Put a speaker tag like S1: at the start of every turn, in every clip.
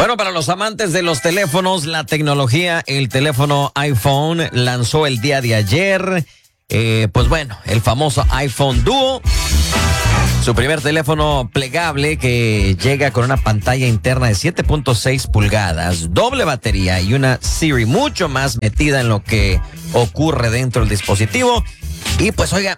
S1: Bueno, para los amantes de los teléfonos, la tecnología, el teléfono iPhone lanzó el día de ayer, pues bueno, el famoso iPhone Duo. Su primer teléfono plegable que llega con una pantalla interna de 7.6 pulgadas, doble batería y una Siri mucho más metida en lo que ocurre dentro del dispositivo. Y pues oiga,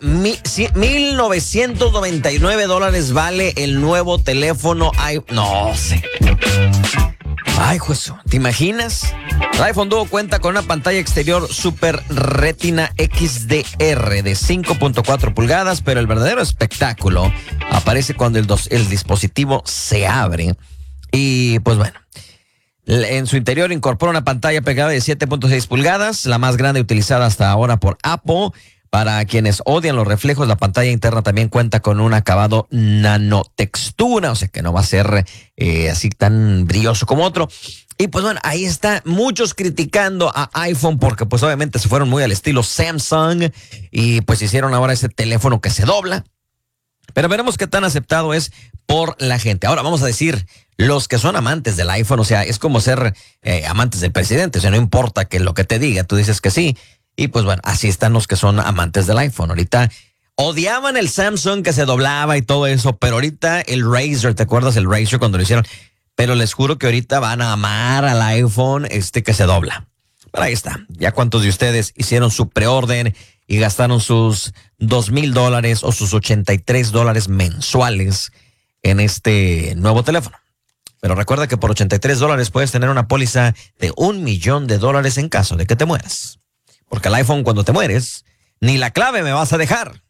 S1: $1,999 vale el nuevo teléfono no sé. Ay, juez, ¿te imaginas? El iPhone Duo cuenta con una pantalla exterior Super Retina XDR de 5.4 pulgadas, pero el verdadero espectáculo aparece cuando el dispositivo se abre. Y pues bueno, en su interior incorpora una pantalla plegable de 7.6 pulgadas, la más grande utilizada hasta ahora por Apple. Para quienes odian los reflejos, la pantalla interna también cuenta con un acabado nanotextura, o sea que no va a ser así tan brilloso como otro. Y pues bueno, ahí está, muchos criticando a iPhone porque pues obviamente se fueron muy al estilo Samsung y pues hicieron ahora ese teléfono que se dobla. Pero veremos qué tan aceptado es por la gente. Ahora vamos a decir, los que son amantes del iPhone, o sea, es como ser amantes del presidente, o sea, no importa que lo que te diga, tú dices que sí. Y pues bueno, así están los que son amantes del iPhone. Ahorita odiaban el Samsung que se doblaba y todo eso, pero ahorita el Razr, ¿te acuerdas el Razr cuando lo hicieron? Pero les juro que ahorita van a amar al iPhone que se dobla. Pero ahí está. Ya cuántos de ustedes hicieron su preorden y gastaron sus $2,000 o sus $83 mensuales en este nuevo teléfono. Pero recuerda que por $83 puedes tener una póliza de $1,000,000 en caso de que te mueras. Porque el iPhone, cuando te mueres, ni la clave me vas a dejar.